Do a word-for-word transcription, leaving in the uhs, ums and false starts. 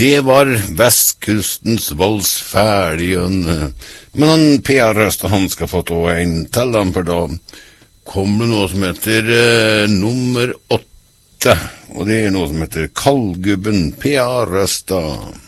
Det var Vestkustens vals ferdigen. Men han P R-røsta, han skal få ta en til han, for da kommer det noe som heter eh, nummer åtte, og det er noe som heter Kallgubben P R-røsta.